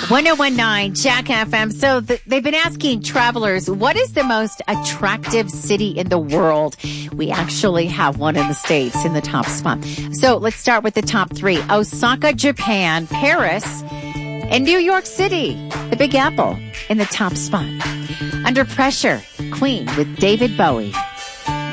1019 Jack FM. So they've been asking travelers, what is the most attractive city in the world? We actually have one in the States in the top spot. So let's start with the top three. Osaka, Japan, Paris, and New York City, the Big Apple, in the top spot. Under Pressure, Queen with David Bowie.